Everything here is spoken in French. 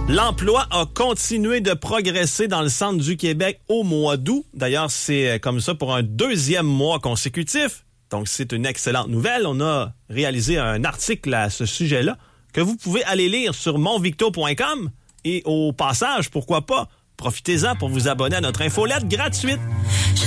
L'emploi a continué de progresser dans le centre du Québec au mois d'août. D'ailleurs, c'est comme ça pour un 2e mois consécutif. Donc, c'est une excellente nouvelle. On a réalisé un article à ce sujet-là que vous pouvez aller lire sur monvicto.com. Et au passage, pourquoi pas, profitez-en pour vous abonner à notre infolette gratuite.